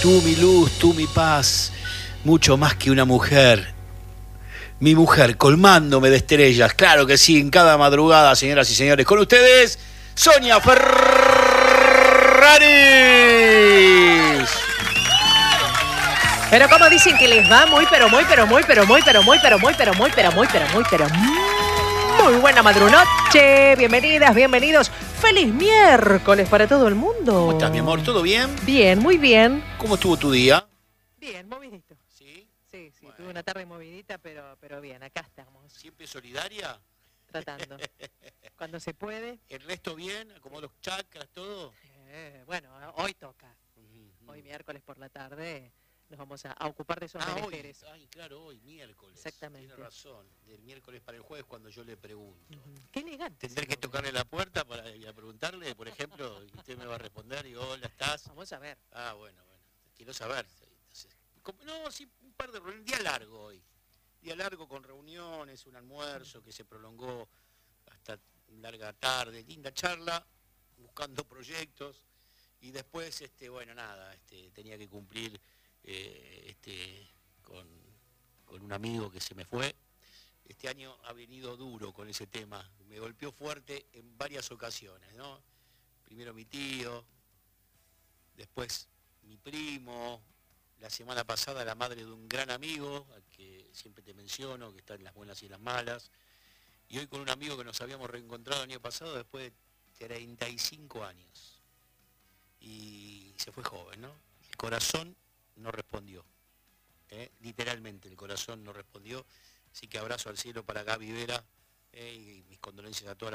Tú mi luz, tú mi paz, mucho más que una mujer. Mi mujer colmándome de estrellas, claro que sí, en cada madrugada, señoras y señores. Con ustedes, Sonia Ferraris. Pero como dicen que les va muy buena madrunoche. Bienvenidas, bienvenidos. Feliz miércoles para todo el mundo. ¿Cómo estás, mi amor? ¿Todo bien? Bien, muy bien. ¿Cómo estuvo tu día? Bien, movidito. ¿Sí? Sí, Bueno. tuve una tarde movidita, pero bien, acá estamos. ¿Siempre solidaria? Tratando. Cuando se puede. ¿El resto bien? ¿Acomodó los chakras, todo? Bueno, hoy toca. Hoy miércoles por la tarde nos vamos a ocupar de esos menesteres. Ay, claro, hoy, miércoles. Exactamente. Tiene razón. Del miércoles para el jueves cuando yo le pregunto. Qué elegante. Tendré que tocarle la puerta para ir a preguntarle, por ejemplo, y usted me va a responder y hola, ¿estás? Vamos a ver. Ah, bueno, quiero saber. Entonces, no, sí, un par de reuniones, día largo hoy. Día largo con reuniones, un almuerzo que se prolongó hasta larga tarde, linda charla, buscando proyectos. Y después, bueno, nada, tenía que cumplir con un amigo que se me fue. Este año ha venido duro con ese tema, me golpeó fuerte en varias ocasiones, ¿no? Primero mi tío, después mi primo, la semana pasada la madre de un gran amigo, al que siempre te menciono, que está en las buenas y en las malas, y hoy con un amigo que nos habíamos reencontrado el año pasado después de 35 años. Y se fue joven, ¿no? El corazón no respondió, literalmente el corazón no respondió. Así que abrazo al cielo para Gaby Vera, y mis condolencias a toda la